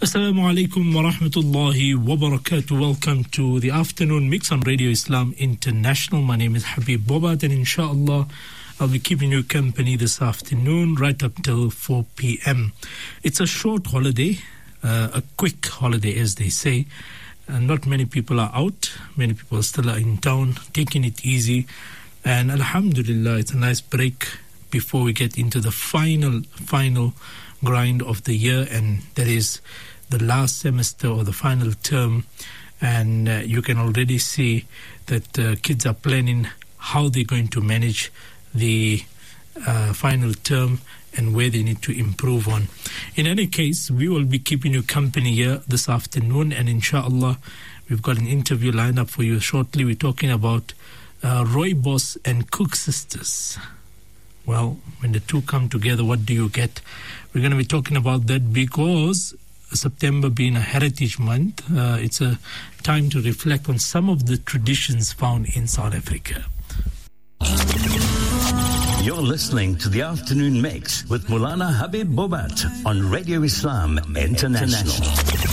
Assalamu alaikum wa rahmatullahi wa barakatuh. Welcome to the afternoon mix on Radio Islam International. My name is Habib Bobat, and inshallah I'll be keeping you company this afternoon right up till 4 p.m. It's a short holiday, a quick holiday as they say. Not many people are out. Many people still are in town, taking it easy. And alhamdulillah, it's a nice break before we get into the final grind of the year, and that is the last semester or the final term. And you can already see that kids are planning how they're going to manage the final term and where they need to improve on. In any case, we will be keeping you company here this afternoon, and inshallah we've got an interview lined up for you shortly. We're talking about Rooibos and Cook sisters. Well, when the two come together, what do you get? We're going to be talking about that because September being a heritage month, it's a time to reflect on some of the traditions found in South Africa. You're listening to the Afternoon Mix with Maulana Habib Bobat on Radio Islam International.